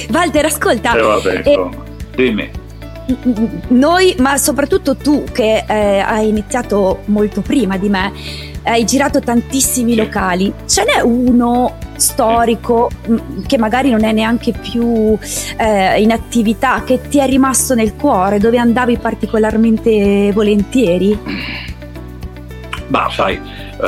Walter, ascolta. Vabbè, insomma, dimmi. Noi, ma soprattutto tu che hai iniziato molto prima di me, hai girato tantissimi locali, ce n'è uno storico che magari non è neanche più in attività, che ti è rimasto nel cuore, dove andavi particolarmente volentieri? Ma sai,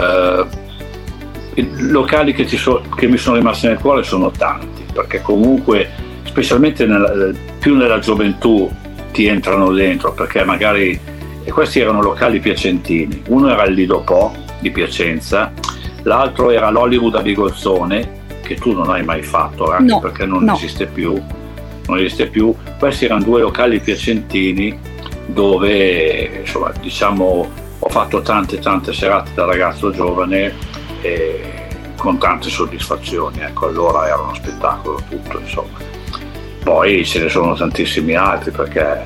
i locali che mi sono rimasti nel cuore sono tanti, perché comunque specialmente più nella gioventù ti entrano dentro, perché magari questi erano locali piacentini. Uno era il Lido Po di Piacenza, l'altro era l'Hollywood a Bigolzone, che tu non hai mai fatto, anche perché non esiste più. Questi erano due locali piacentini dove, insomma, diciamo, ho fatto tante serate da ragazzo giovane e con tante soddisfazioni, ecco. Allora era uno spettacolo tutto, insomma. Poi ce ne sono tantissimi altri, perché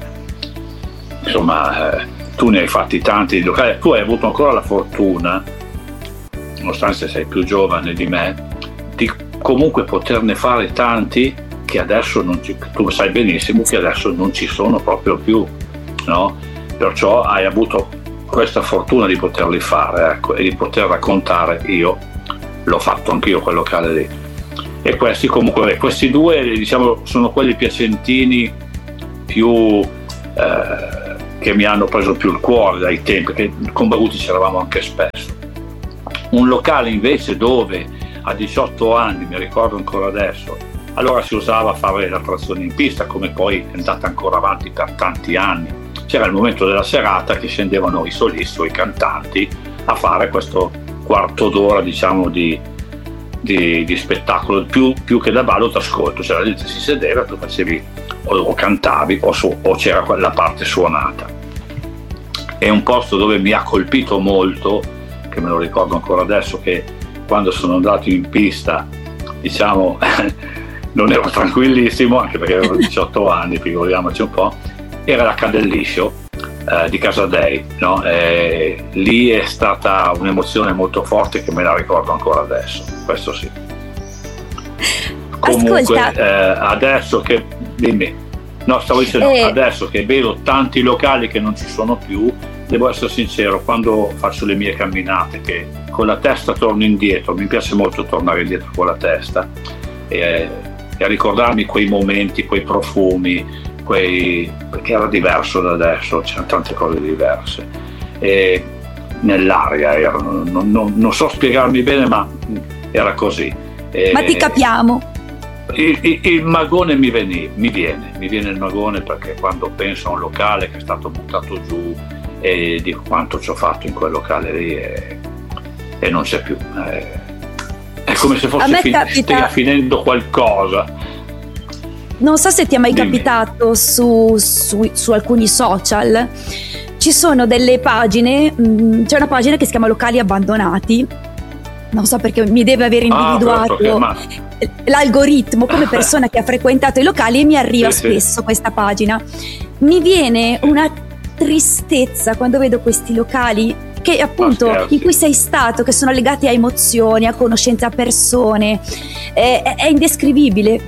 insomma tu ne hai fatti tanti di locali. Tu hai avuto ancora la fortuna, nonostante sei più giovane di me, di comunque poterne fare tanti che adesso tu sai benissimo che adesso non ci sono proprio più, no? Perciò hai avuto questa fortuna di poterli fare, ecco, e di poter raccontare. Io l'ho fatto anch'io quel locale lì. E questi due, diciamo, sono quelli piacentini più che mi hanno preso più il cuore dai tempi, che con Baguti c'eravamo anche spesso. Un locale invece dove a 18 anni, mi ricordo ancora adesso, allora si usava fare le attrazioni in pista, come poi è andata ancora avanti per tanti anni. C'era il momento della serata che scendevano i solisti o i cantanti a fare questo quarto d'ora, diciamo, di spettacolo, più che da ballo d'ascolto. Cioè la gente si sedeva, tu facevi o cantavi o c'era quella parte suonata. È un posto dove mi ha colpito molto, che me lo ricordo ancora adesso, che quando sono andato in pista, diciamo, non ero tranquillissimo, anche perché avevo 18 anni, figuriamoci un po', era la Cadelliscio di Casadei, no? Lì è stata un'emozione molto forte che me la ricordo ancora adesso, questo sì. Comunque adesso che dimmi, no, stavo dicendo, adesso che vedo tanti locali che non ci sono più, devo essere sincero, quando faccio le mie camminate, che con la testa torno indietro, mi piace molto tornare indietro con la testa e a ricordarmi quei momenti, quei profumi, perché era diverso da adesso, c'erano tante cose diverse e nell'aria erano, non so spiegarmi bene, ma era così. Ma ti capiamo. Il magone mi viene il magone, perché quando penso a un locale che è stato buttato giù e dico quanto ci ho fatto in quel locale lì e non c'è più, è come se fosse stia finendo qualcosa. Non so se ti è mai capitato su alcuni social, ci sono delle pagine, c'è una pagina che si chiama Locali Abbandonati, non so perché mi deve aver individuato l'algoritmo come persona che ha frequentato i locali, e mi arriva spesso questa pagina. Mi viene una tristezza quando vedo questi locali che appunto in cui sei stato, che sono legati a emozioni, a conoscenze, a persone, è indescrivibile.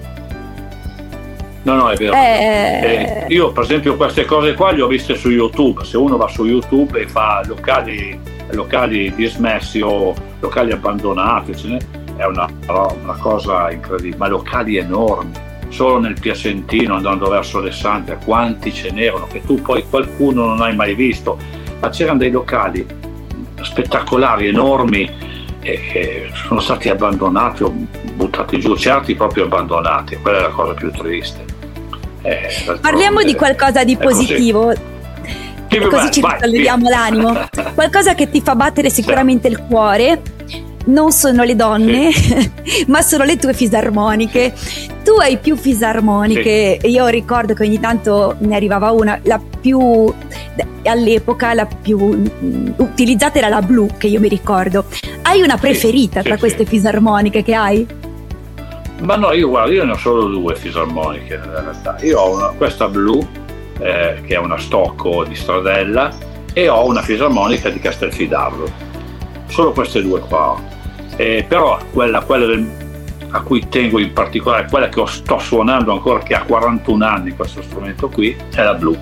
No, è vero. Io per esempio queste cose qua le ho viste su YouTube. Se uno va su YouTube e fa locali dismessi o locali abbandonati, è una cosa incredibile, ma locali enormi. Solo nel Piacentino, andando verso Alessandria, quanti ce n'erano, che tu poi qualcuno non hai mai visto, ma c'erano dei locali spettacolari, enormi, che sono stati abbandonati o buttati giù, certi proprio abbandonati. Quella è la cosa più triste. Parliamo di qualcosa di positivo, così ci risolleviamo l'animo. Qualcosa che ti fa battere sicuramente il cuore non sono le donne, ma sono le tue fisarmoniche. Tu hai più fisarmoniche. Io ricordo che ogni tanto ne arrivava una, all'epoca la più utilizzata era la blu, che io mi ricordo. Hai una preferita tra queste fisarmoniche che hai? Ma no, io ne ho solo due fisarmoniche in realtà. Io ho questa blu che è una Stocco di Stradella, e ho una fisarmonica di Castelfidardo. Solo queste due qua. Però quella a cui tengo in particolare, quella che sto suonando ancora, che ha 41 anni questo strumento qui, è la Blue.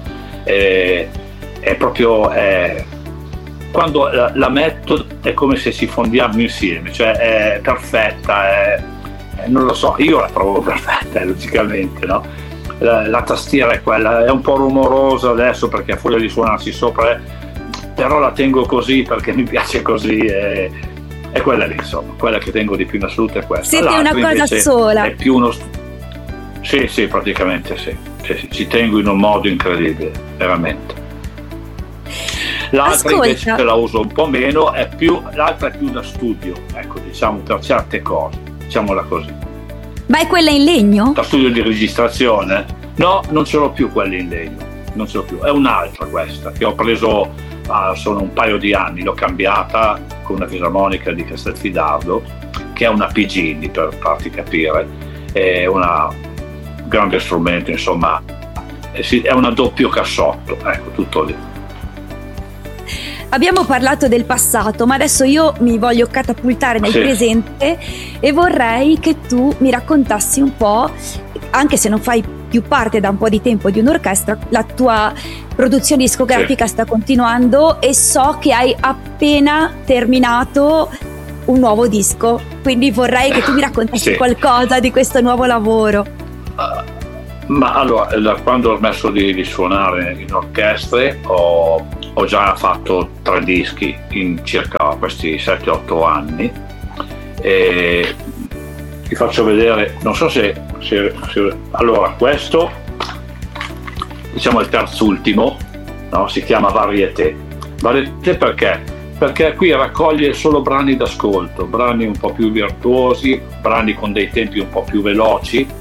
È proprio quando la metto è come se ci fondiamo insieme, cioè è perfetta, non lo so, io la trovo perfetta, logicamente, no? La tastiera è quella, è un po' rumorosa adesso perché a furia di suonarsi sopra, però la tengo così perché mi piace così, è quella lì, insomma, quella che tengo di più in assoluto è questa. Siete una cosa sola. È più uno sì, praticamente sì, ci tengo in un modo incredibile, veramente. L'altra invece la uso un po' meno, l'altra è più da studio, ecco, diciamo, per certe cose, diciamola così. Ma è quella in legno? Da studio di registrazione? No, non ce l'ho più quella in legno, non ce l'ho più, è un'altra questa che ho preso, sono un paio di anni, l'ho cambiata con una fisarmonica di Castelfidardo, che è una Pigini, per farti capire, è un grande strumento, insomma, è una doppio cassotto, ecco, tutto lì. Abbiamo parlato del passato, ma adesso io mi voglio catapultare nel presente e vorrei che tu mi raccontassi un po', anche se non fai più parte da un po' di tempo di un'orchestra, la tua produzione discografica sta continuando e so che hai appena terminato un nuovo disco, quindi vorrei che tu mi raccontassi qualcosa di questo nuovo lavoro. Ma allora, da quando ho smesso di suonare in orchestre ho già fatto 3 dischi in circa questi 7-8 anni e ti faccio vedere, non so se allora questo, diciamo, il terzultimo, no? Si chiama Variété perché qui raccoglie solo brani d'ascolto, brani un po' più virtuosi, brani con dei tempi un po' più veloci.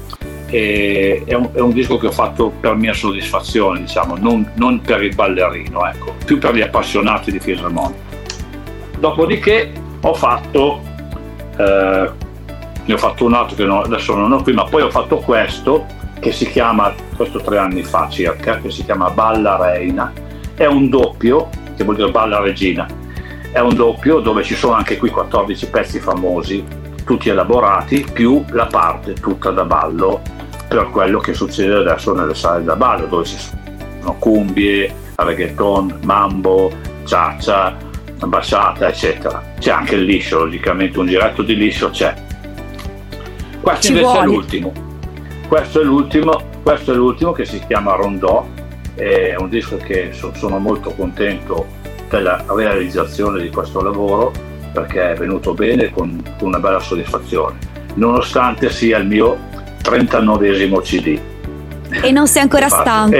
È un disco che ho fatto per mia soddisfazione, diciamo, non per il ballerino, ecco, più per gli appassionati di fisarmonica. Dopodiché ho fatto ne ho fatto un altro che adesso non ho qui, ma poi ho fatto questo che si chiama, questo 3 anni fa circa, che si chiama Balla Reina. È un doppio, che vuol dire Balla Regina, è un doppio dove ci sono anche qui 14 pezzi famosi, tutti elaborati, più la parte tutta da ballo, per quello che succede adesso nelle sale da ballo, dove ci sono cumbie, reggaeton, mambo, cha-cha, bachata, eccetera. C'è anche il liscio, logicamente un giretto di liscio c'è. Questo invece è l'ultimo. Questo è l'ultimo che si chiama Rondò, è un disco che sono molto contento della realizzazione di questo lavoro, perché è venuto bene con una bella soddisfazione, nonostante sia il mio 39esimo CD. E non sei ancora stanco?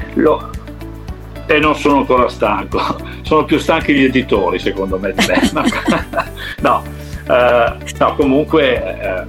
E non sono ancora stanco, sono più stanchi gli editori, secondo me, di me. No, comunque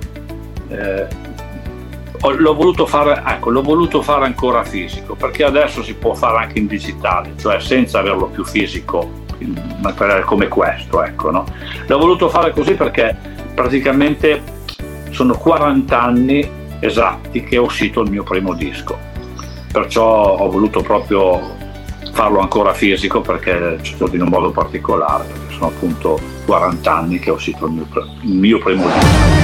l'ho voluto fare ancora fisico, perché adesso si può fare anche in digitale, cioè senza averlo più fisico, il materiale come questo, ecco, no? L'ho voluto fare così perché praticamente sono 40 anni esatti che è uscito il mio primo disco, perciò ho voluto proprio farlo ancora fisico, perché in un modo particolare, perché sono appunto 40 anni che è uscito il mio primo disco.